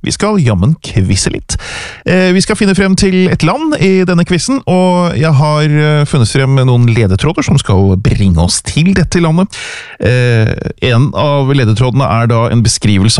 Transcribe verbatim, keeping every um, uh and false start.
Vi skal jammen kvisse litt. Eh, vi skal finne frem til et land i denne quizen, og jeg har eh, funnet frem noen ledetråder som skal bringe oss til dette landet. Eh, en av ledetrådene er da en beskrivelse